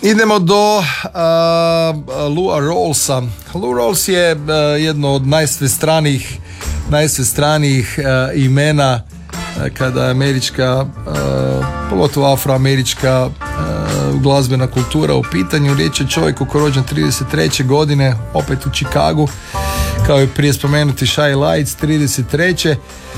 Idemo do Lou Rawlsa. Lou Rawls je jedno od najsvestranijih imena kada je američka, pogotovo afroamerička glazbena kultura u pitanju. Riječ je čovjeku koji je rođen 33. godine, opet u Chicagu, kao i prije spomenuti Shy Lights 33.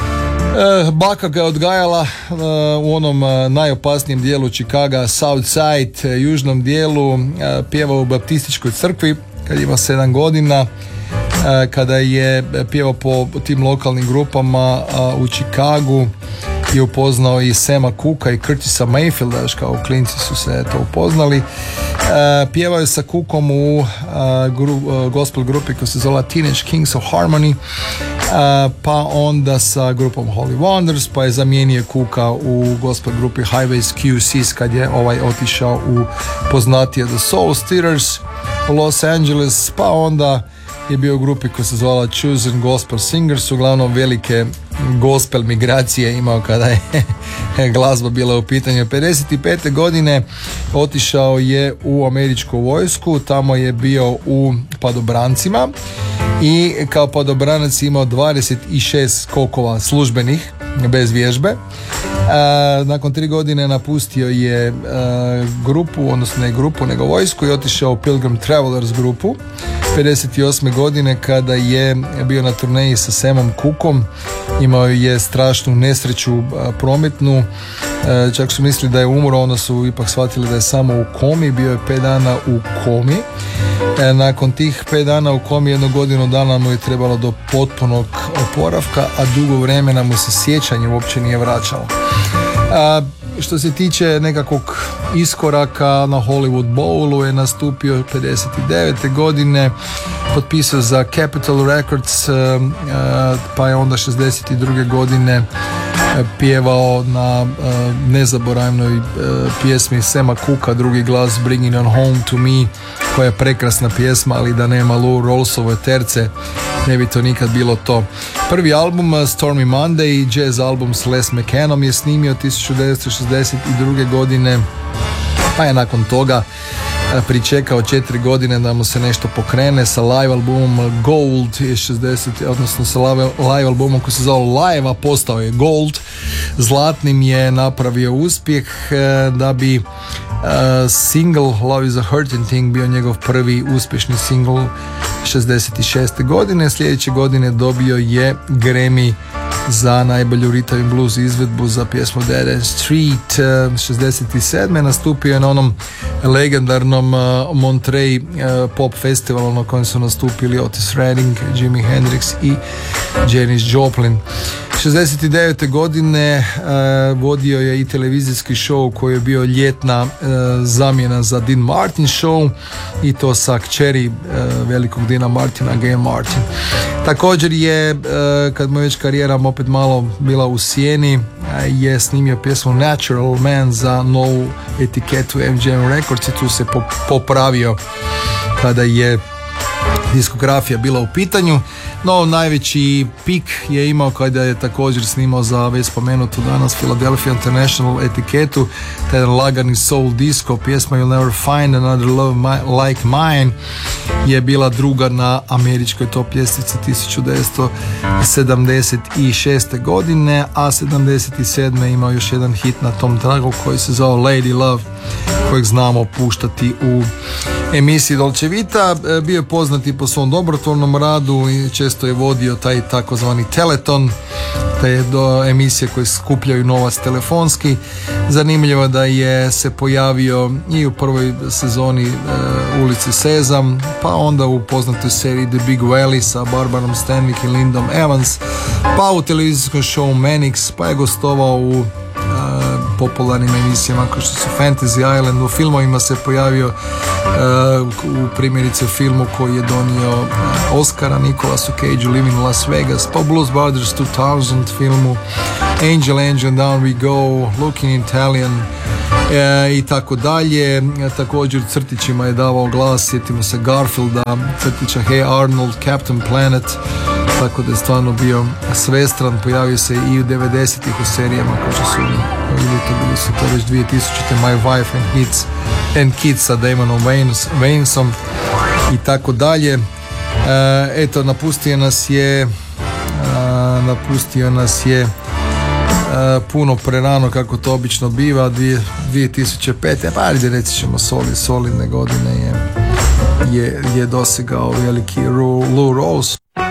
Baka ga je odgajala u onom najopasnijem dijelu Chicaga, South Side, južnom dijelu, pjevao u baptističkoj crkvi kad ima 7 godina, kada je pjevao po tim lokalnim grupama u Chicagu je upoznao i Sama Cooka i Curtisa Mayfielda, još kao klinci su se to upoznali. Pjevao je sa Cookom u gospel grupi koja se zvala Teenage Kings of Harmony, pa onda sa grupom Holy Wonders, pa je zamijenio Cooka u gospel grupi Highways QCs kad je otišao u poznatije The Soul Stirrers u Los Angeles, pa onda je bio u grupi koja se zvala Chosen Gospel Singers, uglavnom velike gospel migracije imao kada je glazba bila u pitanju. 55. godine otišao je u američku vojsku, tamo je bio u padobrancima i kao padobranac imao 26 skokova službenih bez vježbe. Nakon 3 godine napustio je grupu, odnosno ne grupu nego vojsku, i otišao u Pilgrim Travelers grupu. 58. godine kada je bio na turneji sa Samom Cookom, imao je strašnu nesreću prometnu, čak su mislili da je umro, onda su ipak shvatili da je samo u komi, bio je 5 dana u komi. Nakon tih 5 dana u komi, 1 godinu dana mu je trebalo do potpunog oporavka, a dugo vremena mu se sjećanje uopće nije vraćalo. Što se tiče nekakvog iskoraka, na Hollywood Bowlu je nastupio 59. godine, potpisao za Capitol Records, pa je onda 62. godine pjevao na nezaboravnoj pjesmi Sama Cooka, drugi glas, Bringing On Home To Me, koja je prekrasna pjesma, ali da nema Lou Rawlsove terce ne bi to nikad bilo to. Prvi album Stormy Monday, jazz album s Les McCannom, je snimio 1962. godine, pa je nakon toga pričekao 4 godine da mu se nešto pokrene sa live albumom Gold je 60, odnosno sa live albumom koji se zove Live, a postao je Gold. Zlatnim je napravio uspjeh, da bi single Love is a Hurting Thing bio njegov prvi uspješni single 66. godine. Sljedeće godine dobio je Grammy za najbolju rhythm and blues izvedbu za pjesmu Dead End Street. 67. nastupio je na onom legendarnom Monterey pop festivalu na kojem su nastupili Otis Redding, Jimi Hendrix i Janis Joplin. 69. godine vodio je i televizijski show koji je bio ljetna zamjena za Dean Martin show, i to sa kćeri velikog Deana Martina, Gail Martin. Također je, kad mu je već karijera opet malo bila u sjeni, je snimio pjesmu Natural Man za novu etiketu MGM Records i tu se popravio kada je diskografija bila u pitanju. No, najveći pik je imao kada je također snimao za već spomenutu danas Philadelphia International etiketu, taj lagani soul disco, pjesma You'll Never Find Another Love Like Mine je bila druga na američkoj top ljestvici 1976. godine, a 77. imao još jedan hit na tom tragu koji se zove Lady Love, kojeg znamo puštati u emisiji Dolce Vita. Bio je poznati po svom dobrotvornom radu i često je vodio taj takozvani Teleton, te do emisije koje skupljaju novac telefonski. Zanimljivo da je se pojavio i u prvoj sezoni Ulici Sezam, pa onda u poznatoj seriji The Big Valley sa Barbarom Stanwyck i Lyndon Evans, pa u televizijskom show Mannix, pa je gostovao u popularnim emisijama kao što su Fantasy Island. U filmovima se pojavio u primjerice filmu koji je donio Oscara Nicolasu Cageu, Living in Las Vegas, pa Blues Brothers 2000 filmu, Angel Angel Down We Go, Looking Italian i tako dalje. Također crtićima je davao glas, sjetimo se Garfielda, crtića Hey Arnold, Captain Planet, tako da je stvarno bio svestran. Pojavio se i u 90-ih u serijama kao što su bili su to već 2000-te My Wife and Hits and Kids sa Damonom Waynesom i tako dalje. Eto, napustio nas je puno prerano, kako to obično biva. 2005. pa ajde reći ćemo solidne godine je dosegao veliki Lou Rawls.